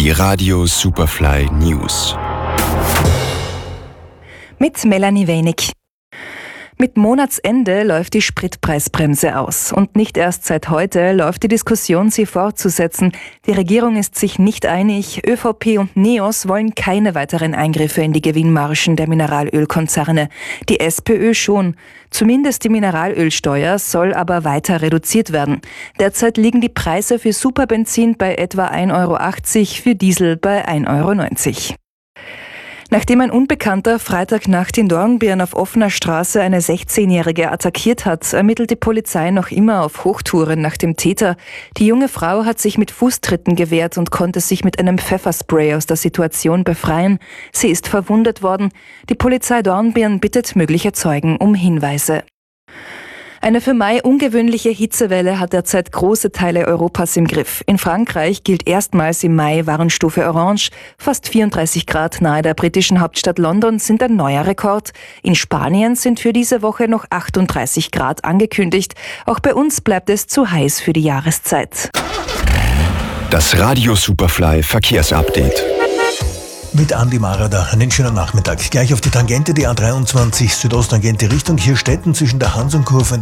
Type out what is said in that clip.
Die Radio Superfly News. Mit Melanie Wenig. Mit Monatsende läuft die Spritpreisbremse aus. Und nicht erst seit heute läuft die Diskussion, sie fortzusetzen. Die Regierung ist sich nicht einig. ÖVP und NEOS wollen keine weiteren Eingriffe in die Gewinnmargen der Mineralölkonzerne. Die SPÖ schon. Zumindest die Mineralölsteuer soll aber weiter reduziert werden. Derzeit liegen die Preise für Superbenzin bei etwa 1,80 €, für Diesel bei 1,90 €. Nachdem ein Unbekannter Freitagnacht in Dornbirn auf offener Straße eine 16-Jährige attackiert hat, ermittelt die Polizei noch immer auf Hochtouren nach dem Täter. Die junge Frau hat sich mit Fußtritten gewehrt und konnte sich mit einem Pfefferspray aus der Situation befreien. Sie ist verwundet worden. Die Polizei Dornbirn bittet mögliche Zeugen um Hinweise. Eine für Mai ungewöhnliche Hitzewelle hat derzeit große Teile Europas im Griff. In Frankreich gilt erstmals im Mai Warnstufe Orange. Fast 34 Grad nahe der britischen Hauptstadt London sind ein neuer Rekord. In Spanien sind für diese Woche noch 38 Grad angekündigt. Auch bei uns bleibt es zu heiß für die Jahreszeit. Das Radio Superfly Verkehrsupdate. Mit Andi Marada. Einen schönen Nachmittag. Gleich auf die Tangente, die A23 Südosttangente Richtung Hirstetten zwischen der Hansonkurve